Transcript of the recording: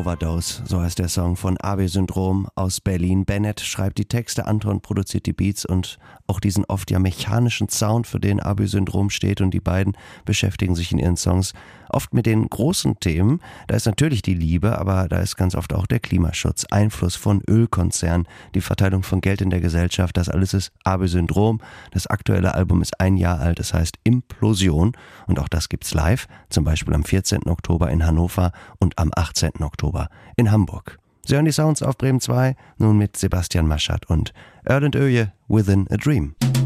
Overdose, so heißt der Song von AB-Syndrom aus Berlin. Bennett schreibt die Texte, Anton produziert die Beats und auch diesen oft ja mechanischen Sound, für den AB-Syndrom steht. Und die beiden beschäftigen sich in ihren Songs oft mit den großen Themen. Da ist natürlich die Liebe, aber da ist ganz oft auch der Klimaschutz, Einfluss von Ölkonzernen, die Verteilung von Geld in der Gesellschaft. Das alles ist AB-Syndrom. Das aktuelle Album ist 1 Jahr alt, es heißt Implosion. Und auch das gibt's live, zum Beispiel am 14. Oktober in Hannover und am 18. Oktober in Hamburg. Sie hören die Sounds auf Bremen 2, nun mit Sebastian Maschat und Erlend Öje, Within a Dream.